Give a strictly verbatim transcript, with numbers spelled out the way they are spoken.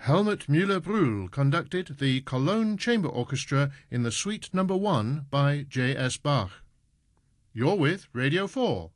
Helmut Müller-Brühl conducted the Cologne Chamber Orchestra in the Suite Number One by J S Bach. You're with Radio four.